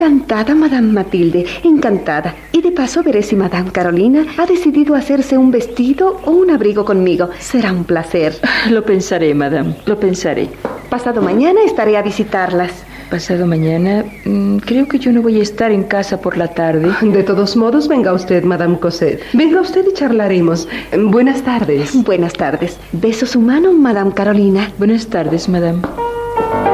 Encantada, Madame Mathilde, encantada. Y de paso veré si Madame Carolina ha decidido hacerse un vestido o un abrigo conmigo. Será un placer. Lo pensaré, Madame, lo pensaré. Pasado mañana estaré a visitarlas. Pasado mañana, creo que yo no voy a estar en casa por la tarde. De todos modos, venga usted, Madame Cosette. Venga usted y charlaremos. Buenas tardes. Buenas tardes. Beso su mano, Madame Carolina. Buenas tardes, Madame.